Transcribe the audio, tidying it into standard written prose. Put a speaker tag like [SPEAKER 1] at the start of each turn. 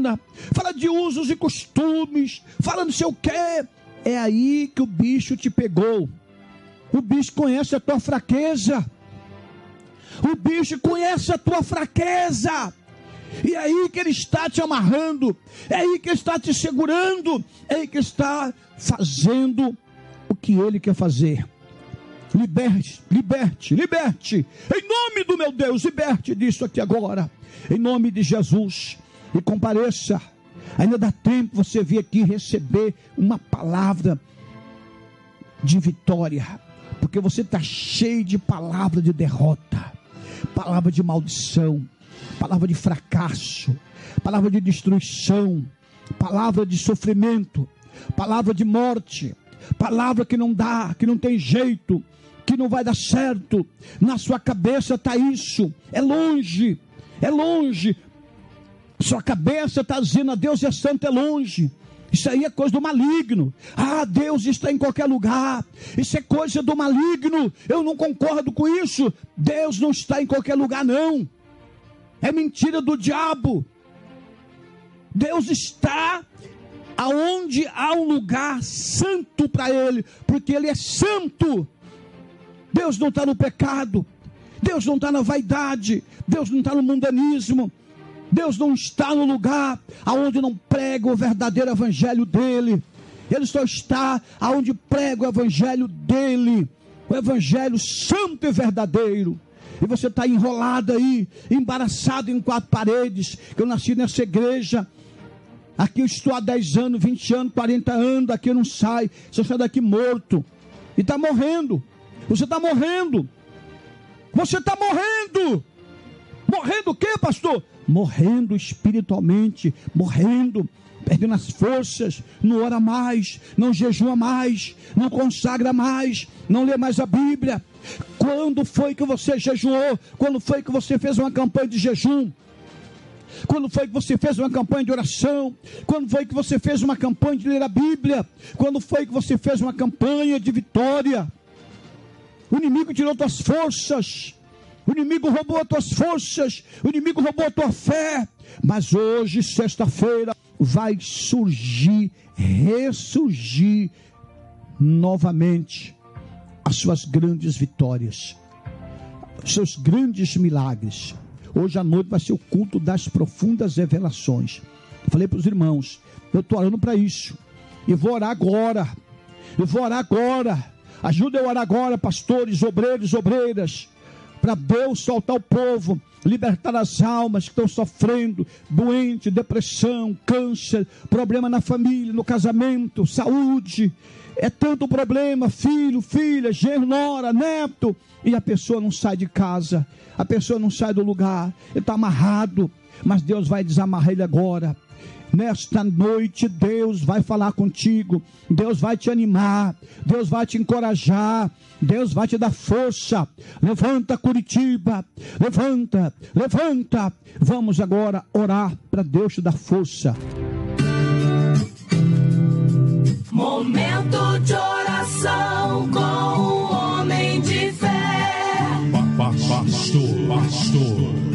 [SPEAKER 1] doutrina, fala de usos e costumes, fala não sei o quê. É aí que o bicho te pegou. O bicho conhece a tua fraqueza. O bicho conhece a tua fraqueza. E é aí que ele está te amarrando. É aí que ele está te segurando. É aí que ele está fazendo o que ele quer fazer. Liberte, liberte, liberte. Em nome do meu Deus, liberte disso aqui agora. Em nome de Jesus. E compareça. Ainda dá tempo você vir aqui receber uma palavra de vitória. Porque você está cheio de palavra de derrota, palavra de maldição, palavra de fracasso, palavra de destruição, palavra de sofrimento, palavra de morte, palavra que não dá, que não tem jeito, que não vai dar certo. Na sua cabeça está isso, é longe, é longe. Sua cabeça está dizendo a Deus é santo, é longe. Isso aí é coisa do maligno. Ah, Deus está em qualquer lugar. Isso é coisa do maligno. Eu não concordo com isso. Deus não está em qualquer lugar, não. É mentira do diabo. Deus está aonde há um lugar santo para Ele, porque Ele é santo. Deus não está no pecado. Deus não está na vaidade. Deus não está no mundanismo. Deus não está no lugar aonde não prega o verdadeiro evangelho dele. Ele só está aonde prega o evangelho dele, o evangelho santo e verdadeiro. E você está enrolado aí, embaraçado em quatro paredes. Eu nasci nessa igreja, aqui eu estou há 10 anos, 20 anos, 40 anos, daqui eu não saio. Você sai daqui morto e está morrendo. Você está morrendo. Você está morrendo. Morrendo o quê, pastor? Morrendo espiritualmente, morrendo, perdendo as forças, não ora mais, não jejua mais, não consagra mais, não lê mais a Bíblia. Quando foi que você jejuou? Quando foi que você fez uma campanha de jejum? Quando foi que você fez uma campanha de oração? Quando foi que você fez uma campanha de ler a Bíblia? Quando foi que você fez uma campanha de vitória? O inimigo tirou tuas forças. O inimigo roubou as tuas forças, o inimigo roubou a tua fé. Mas hoje, sexta-feira, vai surgir, ressurgir novamente as suas grandes vitórias, os seus grandes milagres. Hoje à noite vai ser o culto das profundas revelações. Eu falei para os irmãos, eu estou orando para isso. E vou orar agora. Ajuda eu a orar agora, pastores, obreiros, obreiras, para Deus soltar o povo, libertar as almas que estão sofrendo, doente, depressão, câncer, problema na família, no casamento, saúde. É tanto problema, filho, filha, genro, nora, neto, e a pessoa não sai de casa, a pessoa não sai do lugar, ele está amarrado, mas Deus vai desamarrar ele agora. Nesta noite Deus vai falar contigo, Deus vai te animar, Deus vai te encorajar, Deus vai te dar força. Levanta, Curitiba, levanta, levanta. Vamos agora orar para Deus te dar força.
[SPEAKER 2] Momento de oração com o homem de fé.
[SPEAKER 3] Pastor